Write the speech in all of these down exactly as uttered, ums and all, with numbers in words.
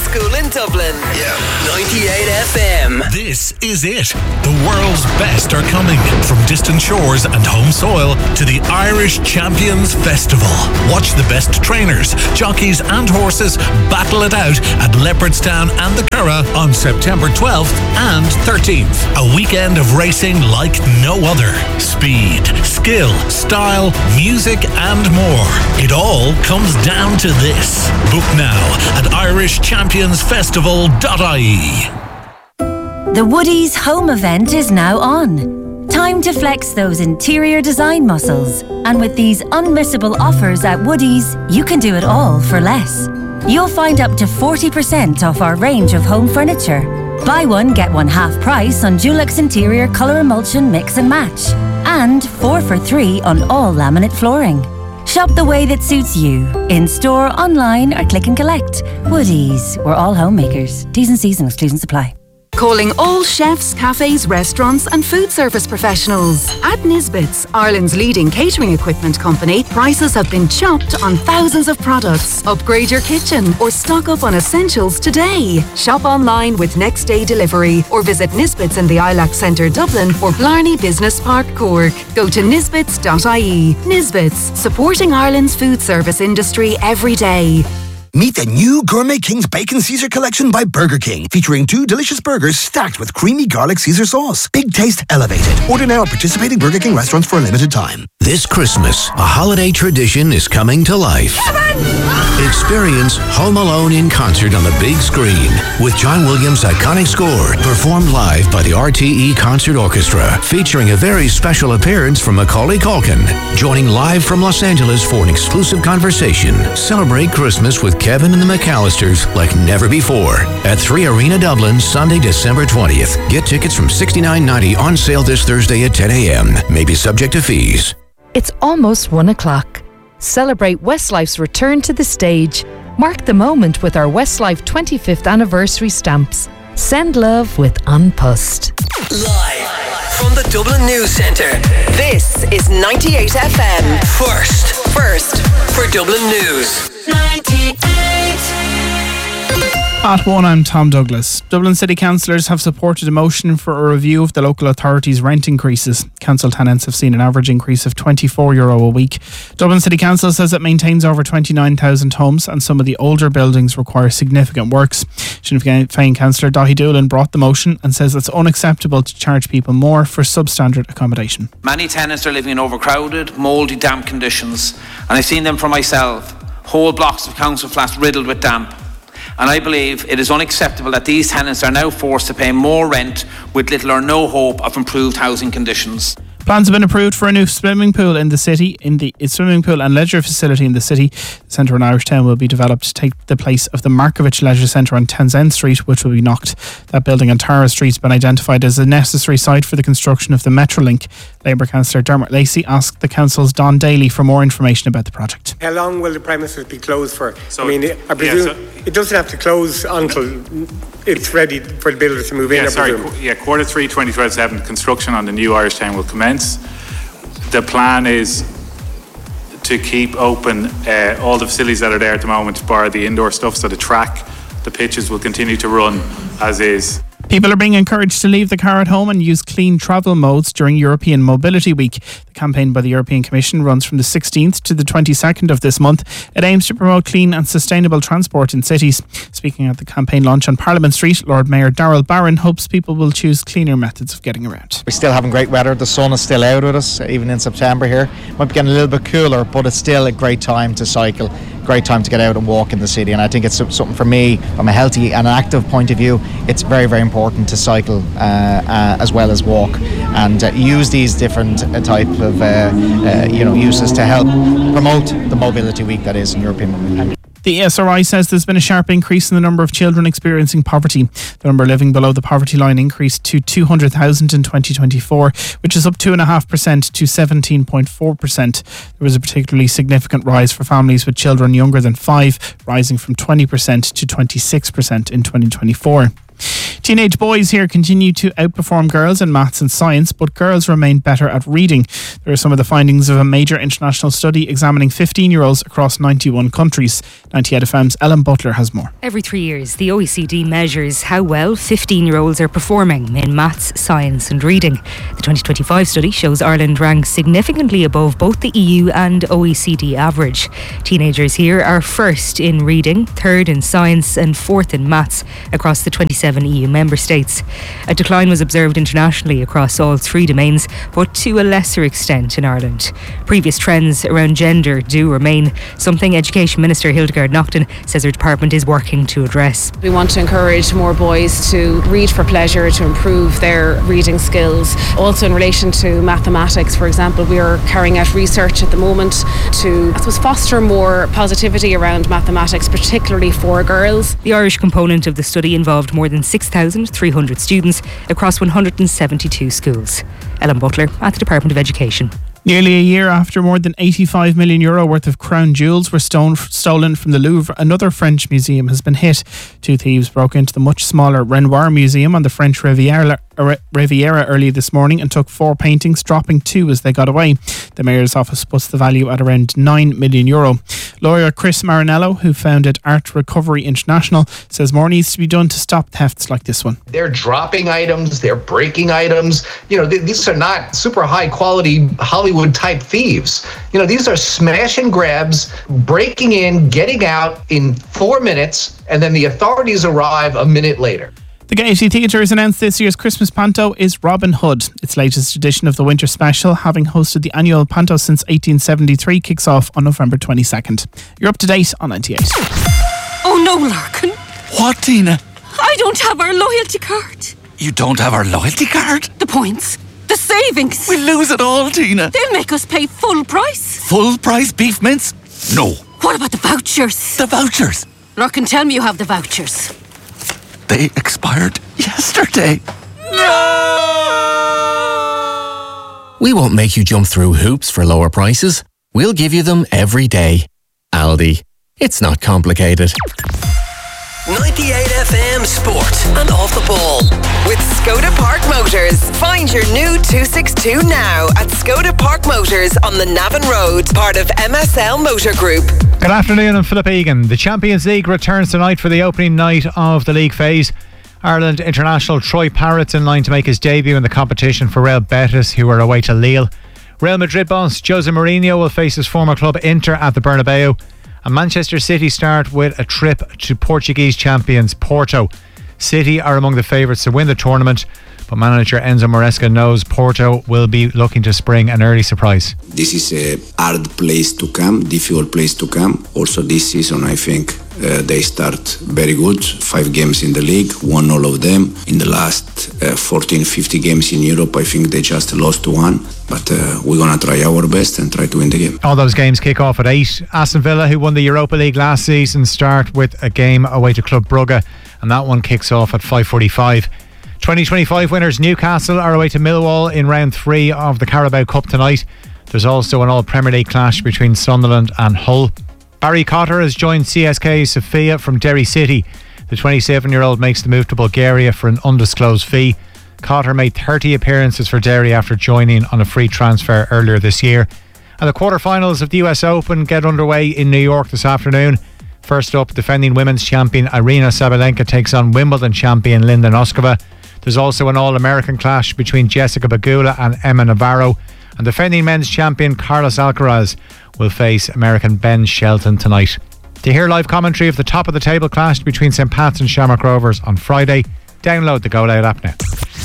school in Dublin. Yeah. ninety-eight F M. This is it. The world's best are coming from distant shores and home soil to the Irish Champions Festival. Watch the best trainers, jockeys and horses battle it out at Leopardstown and the Curragh on September twelfth and thirteenth. A weekend of racing like no other. Speed, skill, style, music and more. It all comes down to this. Book now at irish champions festival dot I E. The Woodies home event is now on. Time to flex those interior design muscles. And with these unmissable offers at Woodies, you can do it all for less. You'll find up to forty percent off our range of home furniture. Buy one, get one half price on Dulux Interior Colour Emulsion Mix and Match. And four for three on all laminate flooring. Shop the way that suits you. In store, online or click and collect. Woodies, we're all homemakers. T's and C's and exclusions apply. Calling all chefs, cafes, restaurants and food service professionals. At Nisbets, Ireland's leading catering equipment company, prices have been chopped on thousands of products. Upgrade your kitchen or stock up on essentials today. Shop online with next day delivery or visit Nisbets in the Ilac Centre Dublin or Blarney Business Park Cork. Go to nisbets dot I E. Nisbets, supporting Ireland's food service industry every day. Meet the new Gourmet King's Bacon Caesar collection by Burger King, featuring two delicious burgers stacked with creamy garlic Caesar sauce. Big taste elevated. Order now at participating Burger King restaurants for a limited time. This Christmas, a holiday tradition is coming to life. Experience Home Alone in concert on the big screen with John Williams' iconic score performed live by the R T E Concert Orchestra, featuring a very special appearance from Macaulay Culkin. Joining live from Los Angeles for an exclusive conversation. Celebrate Christmas with Kevin and the McAllisters like never before at three Arena Dublin, Sunday, December twentieth. Get tickets from sixty-nine ninety on sale this Thursday at ten a.m. May be subject to fees. It's almost one o'clock. Celebrate Westlife's return to the stage. Mark the moment with our Westlife twenty-fifth anniversary stamps. Send love with An Post. Live from the Dublin News Centre, this is ninety-eight F M. First, first for Dublin News. ninety-eight. At one, I'm Tom Douglas. Dublin City Councillors have supported a motion for a review of the local authority's rent increases. Council tenants have seen an average increase of twenty-four euro a week. Dublin City Council says it maintains over twenty-nine thousand homes and some of the older buildings require significant works. Sinn Féin Councillor Daithí Doolan brought the motion and says it's unacceptable to charge people more for substandard accommodation. Many tenants are living in overcrowded, mouldy, damp conditions, and I've seen them for myself. Whole blocks of council flats riddled with damp. And I believe it is unacceptable that these tenants are now forced to pay more rent with little or no hope of improved housing conditions. Plans have been approved for a new swimming pool in the city, in the swimming pool and leisure facility in the city. The centre in Irish Town will be developed to take the place of the Markovich Leisure Centre on Townsend Street, which will be knocked. That building on Tara Street has been identified as a necessary site for the construction of the Metrolink. Labour Councillor Dermot Lacey asked the Council's Don Daly for more information about the project. How long will the premises be closed for? So, I mean, I presume yeah, so, it doesn't have to close until it's ready for the builders to move in. Yeah, I sorry, presume. yeah, quarter three, twenty twenty-seven, construction on the new Irish Town will commence. The plan is to keep open uh, all the facilities that are there at the moment, bar the indoor stuff, so the track, the pitches will continue to run as is. People are being encouraged to leave the car at home and use clean travel modes during European Mobility Week. The campaign by the European Commission runs from the sixteenth to the twenty-second of this month. It aims to promote clean and sustainable transport in cities. Speaking at the campaign launch on Parliament Street, Lord Mayor Darrell Barron hopes people will choose cleaner methods of getting around. We're still having great weather. The sun is still out with us, even in September here. Might be getting a little bit cooler, but it's still a great time to cycle. Great time to get out and walk in the city, and I think it's something for me from a healthy and active point of view. It's very very important to cycle uh, uh, as well as walk, and uh, use these different uh, type of uh, uh, you know uses to help promote the Mobility Week that is in European Mobility. The E S R I says there's been a sharp increase in the number of children experiencing poverty. The number living below the poverty line increased to two hundred thousand in twenty twenty-four, which is up two point five percent to seventeen point four percent. There was a particularly significant rise for families with children younger than five, rising from twenty percent to twenty-six percent in twenty twenty-four. T Teenage boys here continue to outperform girls in maths and science, but girls remain better at reading. There are some of the findings of a major international study examining fifteen-year-olds across ninety-one countries. ninety-eight F M's Ellen Butler has more. Every three years, the O E C D measures how well fifteen-year-olds are performing in maths, science and reading. The twenty twenty-five study shows Ireland ranks significantly above both the E U and O E C D average. Teenagers here are first in reading, third in science and fourth in maths across the twenty-seven E U member states. A decline was observed internationally across all three domains, but to a lesser extent in Ireland. Previous trends around gender do remain, something Education Minister Hildegard Naughton says her department is working to address. We want to encourage more boys to read for pleasure, to improve their reading skills. Also in relation to mathematics, for example, we are carrying out research at the moment to, I suppose, foster more positivity around mathematics, particularly for girls. The Irish component of the study involved more than six thousand three hundred students across one hundred seventy-two schools. Ellen Butler at the Department of Education. Nearly a year after more than eighty-five million euro worth of crown jewels were stone, stolen from the Louvre, another French museum has been hit. Two thieves broke into the much smaller Renoir Museum on the French Riviera, Riviera early this morning and took four paintings, dropping two as they got away. The Mayor's office puts the value at around nine million euro. Lawyer Chris Marinello, who founded Art Recovery International, says more needs to be done to stop thefts like this one. They're dropping items, they're breaking items. You know, th- these are not super high quality Hollywood type thieves. You know, these are smash and grabs, breaking in, getting out in four minutes, and then the authorities arrive a minute later. The Gaiety Theatre has announced this year's Christmas Panto is Robin Hood. Its latest edition of the Winter Special, having hosted the annual Panto since eighteen seventy-three, kicks off on November twenty-second. You're up to date on ninety-eight. Oh no, Larkin. What, Tina? I don't have our loyalty card. You don't have our loyalty card? The points. The savings. We'll lose it all, Tina. They'll make us pay full price. Full price beef mince? No. What about the vouchers? The vouchers? Larkin, tell me you have the vouchers. They expired yesterday. No! We won't make you jump through hoops for lower prices. We'll give you them every day. Aldi. It's not complicated. ninety-eight F M Sport and Off the Ball. With Skoda Park Motors. Find your new two sixty-two now at Skoda Park Motors on the Navan Road, part of M S L Motor Group. Good afternoon, I'm Philip Egan. The Champions League returns tonight for the opening night of the league phase. Ireland international Troy Parrott's in line to make his debut in the competition for Real Betis, who are away to Lille. Real Madrid boss Jose Mourinho will face his former club Inter at the Bernabeu. And Manchester City start with a trip to Portuguese champions Porto. City are among the favourites to win the tournament, but manager Enzo Maresca knows Porto will be looking to spring an early surprise. This is a hard place to come, difficult place to come. Also this season I think uh, they start very good. Five games in the league, won all of them. In the last uh, fourteen, fifteen games in Europe, I think they just lost one. But uh, we're going to try our best and try to win the game. All those games kick off at eight. Aston Villa, who won the Europa League last season, start with a game away to Club Brugge, and that one kicks off at five forty-five. twenty twenty-five winners Newcastle are away to Millwall in round three of the Carabao Cup tonight. There's also an all-Premier League clash between Sunderland and Hull. Barry Cotter has joined C S K Sofia from Derry City. The twenty-seven-year-old makes the move to Bulgaria for an undisclosed fee. Cotter made thirty appearances for Derry after joining on a free transfer earlier this year. And the quarterfinals of the U S Open get underway in New York this afternoon. First up, defending women's champion Irina Sabalenka takes on Wimbledon champion Linda Noskova. There's also an all-American clash between Jessica Pegula and Emma Navarro. And defending men's champion Carlos Alcaraz will face American Ben Shelton tonight. To hear live commentary of the top of the table clash between Saint Pat's and Shamrock Rovers on Friday, download the Go Loud app now.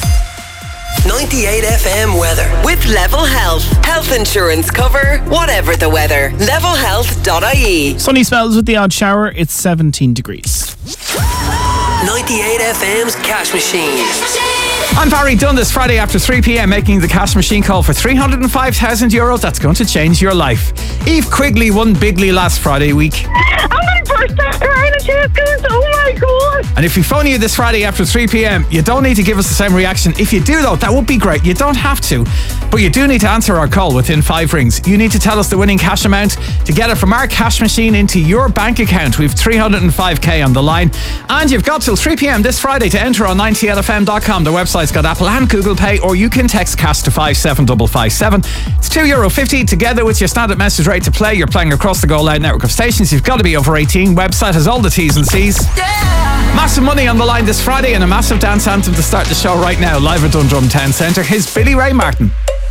ninety-eight F M weather with Level Health. Health insurance cover, whatever the weather. level health dot I E. Sunny spells with the odd shower. It's seventeen degrees. ninety-eight F M's Cash Machine. I'm Barry Dunn this Friday after three p.m. making the Cash Machine call for three hundred five thousand euro. That's going to change your life. Eve Quigley won bigly last Friday week. I'm going to burst out crying and she's going, oh my God. And if we phone you this Friday after three p.m, you don't need to give us the same reaction. If you do, though, that would be great. You don't have to, but you do need to answer our call within five rings. You need to tell us the winning cash amount to get it from our cash machine into your bank account. We've three hundred five k on the line, and you've got till three p.m. this Friday to enter on ninety eight f m dot com. The website's got Apple and Google Pay, or you can text cash to five seven five five seven. It's two euro fifty together with your standard message rate to play. You're playing across the Go Loud network of stations. You've got to be over eighteen. Website has all the T's and C's. Massive money on the line this Friday and a massive dance anthem to start the show right now. Live at Dundrum Town Centre. Here's Billy Ray Martin.